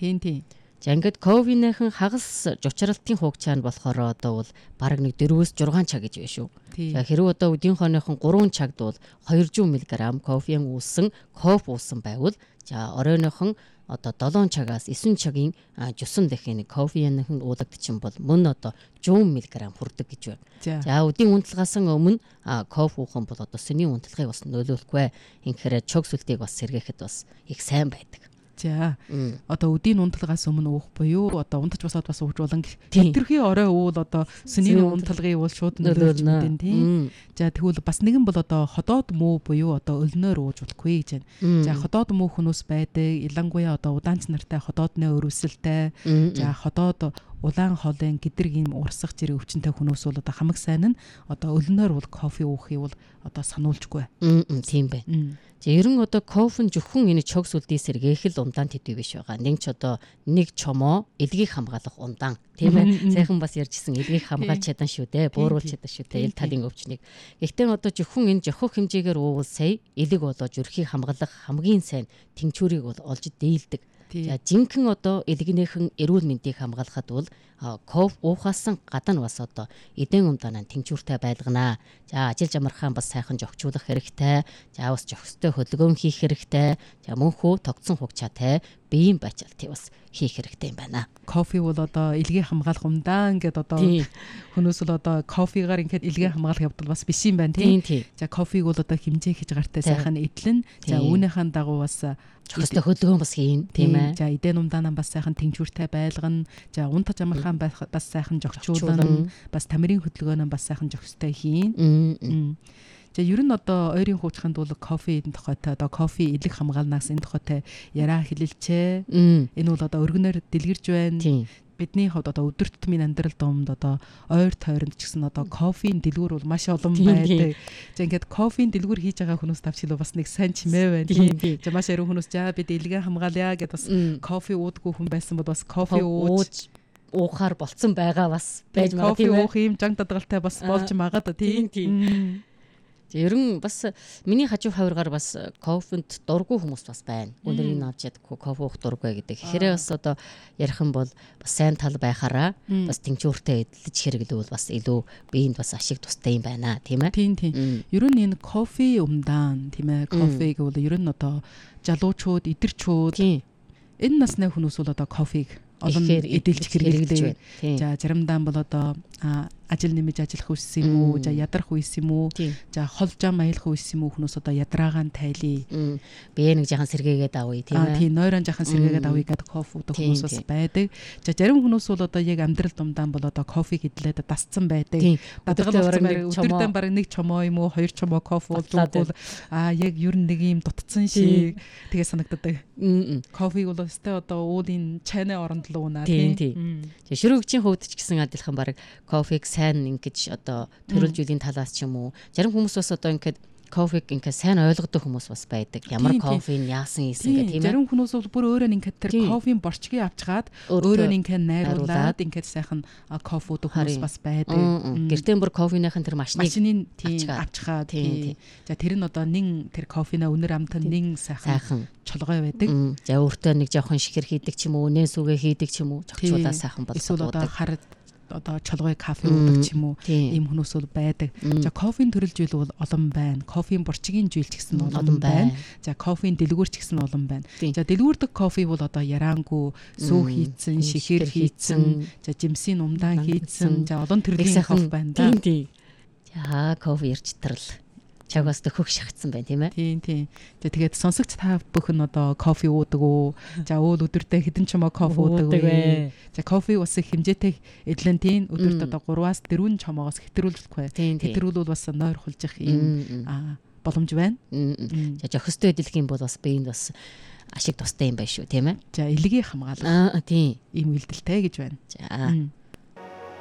Тийм. За ингээд кофенийхэн хагас жучралтын хугацаанд болохоор одоо бол бараг нэг 4-6 цаг гэж байна шүү. За хэрвээ одоо өдийн хойныхон 3 цагт бол 200 мг кофеин уусан байвал за оройнохон одоо 7 цагаас 9 цагийн жусан дахин кофеинийхэн уулагдчихсан бол мөн одоо 100 мг хүрдэг гэж байна. За өдийн унтлагаас өмнө кофе уух нь бол одоо сүний унтлагыг бас нөлөөлөхгүй. Инхээр чог сүлтийг бас сэргээхэд бас их сайн байдаг. За одоо өдийн унтлагаас өмнө уух буюу одоо унтаж босоод бас ууж болон хэтэрхий орой уул одоо сүний унтлагыг уул шууд нөлөөлж мэдэн тийм. За тэгвэл бас нэгэн бол одоо ходоод муу буюу одоо өлнөөр ууж болохгүй гэж байна. За ходоод муу хүмүүс байдаг. Илангуяа одоо удаанч нартай ходоодны өрөвсөлтэй. За ходоод улаан хоолын гидэргийн урсах зэрэг өвчнөй хүмүүс бол одоо хамаг сайн нь одоо өлнөөр бол кофе уухыг бол одоо сануулжгүй. Тийм байна. За ер нь одоо кофе зөвхөн энэ чог сүлдээ сэргээх л ундаан төдий биш байгаа. Нэг ч одоо нэг чомоо элгийг хамгаалах ундаан тийм ээ. Сайхан бас ярьжсэн элгийг хамгаалж чадан шүү дээ. Бууруулж чадан шүү дээ. Эл талын өвчнийг. Гэхдээ одоо зөвхөн энэ жохох хэмжээгээр уувал сая элэг болоо зүрхийг хамгаалах хамгийн сайн тэнцвэрийг бол олж дээлдэг. За жинхэнэ одоо элгнийхэн эрүүл мэндийг хамгаалахад бол кофе уухаас гадна бас одоо эдэн ундаанаа тэнцвэртэй байлганаа. За ажил жамархаан бас сайхан жогчуулах хэрэгтэй. За бас жохстой хөдөлгөөн хийх хэрэгтэй. За мөнхөө тогтсон хугацаатай биеийн бачаалтыг бас хийх хэрэгтэй юм байна. Кофе бол одоо элгийг хамгаалах умдаан гэдэг одоо хүмүүс бол одоо кофегаар ингээд элгийг хамгаалах явдал бас биш юм байна тийм. За кофег бол одоо хэмжээ хийж гартай сайхан эдлэн. За үүнийхэн дагуу бас жохстой хөдөлгөөн бас хийн тийм ээ. За эдэн умдаанаа бас сайхан тэнцвэртэй байлгана. За унтаж амархан бас сайхан жогчуулна. Бас тамирын хөдөлгөөнөө бас сайхан жогстой хийн. За ер нь одоо ойрын хуучханд бол кофеийн тухайтай одоо кофе элэг хамгаалнаас энэ тухайтай яраа хэлэлчээ. Энэ бол одоо өргөнөөр дэлгэрж байна. Бидний хувьд одоо өдөр тутмын амьдрал доомд одоо ойр тойронд ч гэсэн одоо кофеийн дэлгүүр бол маш олон байдаг. За ингээд кофеийн дэлгүүр хийж байгаа хүмүүс тавчилуу бас нэг сайн чимээ байна. За маш яруу хүмүүс за бид элгээ хамгаалъя гэдээ бас кофе уудаггүй хүн байсан бол бас кофе ууж уухаар болцсон байгаа бас байж магадгүй. Кофе уух юм жанг дадгалтай бас болж магадгүй тийм. Ер нь бас миний хажуу хавиргаар бас кофенд дургүй хүмүүс бас байна. Өнөр энэ авч ядаггүй кофе уух дургүй гэдэг. Хэрэг бас одоо ярих юм бол бас сайн тал байхаараа бас тэнцвэртэй эдлэж хэрэглэвэл бас илүү биеинд бас ашиг тустай юм байна тийм ээ. Тийм. Ер нь энэ кофе умдаан тийм ээ. Кофег бол ер нь одоо жалуучууд, идэрчүүд энэ насны хүмүүс бол одоо кофег олон эдэлж хэрэглэдэг. За заримдаа бол одоо ажил нэмэж ажиллах үс юм уу, за ядрах үс юм уу, за хол жам аялах үс юм уу хүмүүс одоо ядраагаан тайлий. Бие нэг жахан сэргээгээд авъя тийм ээ. Тийм нойрон жахан сэргээгээд авъя гэдэг кофе уудаг хүмүүс бас байдаг. За зарим хүмүүс бол одоо яг амьдрал думдаан бол одоо кофег идэлээд дасцсан байдаг. Өдөртөө бараг нэг чомоо юм уу, хоёр чомоо кофе уудаг бол яг ер нь нэг юм дутцсан шиг тэгээ санагддаг. Кофег бол өстэй одоо уулын чайны оронд л уунаа тийм. Тэгээ ширүүгчийн хувьд ч гэсэн адилхан бараг кофег сайн ингэж одоо төрөлжүүлийн талаас ч юм уу. Зарим хүмүүс бас одоо ингээд кофег ингээд сайн ойлгодог хүмүүс бас байдаг. Ямар кофеин яасан ийсэн гэх тийм ээ. Зарим хүмүүс бол бүр өөрөө ингээд тэр кофеин борчгийг авчгаад өөрөө ингээд найруулад ингээд сайхан кофе уудаг хүмүүс бас байдаг. Гэртээ бүр кофенийхэн тэр машиныг авчгаад. За тэр нь одоо нэн тэр кофенаа өнөр амтан нэн сайхан чолгой байдаг. За өөртөө нэг жоохон шикэр хийдэг ч юм уу, нэн сүгэ хийдэг ч юм уу, зогчуулаа сайхан болцоод уудаг. Одоо чолгой кофе уудаг ч юм уу ийм хүмүүс бол байдаг. За кофеин төрөлжүүл бол олон байна. Кофеин борчгийн жийл ч гэсэн олон байна. За кофеин дэлгүүр ч гэсэн олон байна. За дэлгүүрдэг кофе бол одоо яраангүй сүү хийцэн, шихэр хийцэн, за жимсийн умдаан хийцэн, за олон төрлийн кофе байна да. За кофе ирчтрал чагаас төхөх шахацсан байна тийм ээ. Тийм. Тэгээд сонсогч та бүхэн одоо кофе уудаг уу? За өөл өдөртөө хэдэн ч юм кофе уудаг вэ? За кофе бас их хэмжээтэй эдлэн тийм өдөртөө одоо 3-аас 4 чамоогоос хэтрүүлэхгүй. Хэтрүүлвэл бас нойр хулжих юм боломж байна. За жохистой эдлэх юм бол бас биеинд бас ашиг тустай юм байна шүү тийм ээ. За элгийг хамгаалах. Тийм. Ийм үйлдэлтэй гэж байна. За